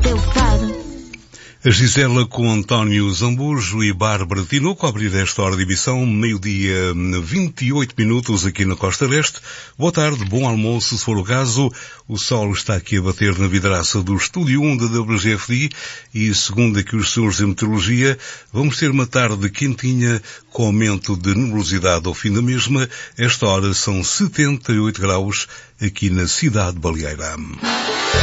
preocupado. A Gisela com António Zambujo e Bárbara Tinoco a abrir esta hora de emissão, meio-dia 28 minutos aqui na Costa Leste. Boa tarde, bom almoço, se for o caso. O sol está aqui a bater na vidraça do Estúdio 1 da WGFD e, segundo aqui os senhores de meteorologia, vamos ter uma tarde quentinha com aumento de nebulosidade ao fim da mesma. Esta hora são 78 graus aqui na cidade de Baleeira.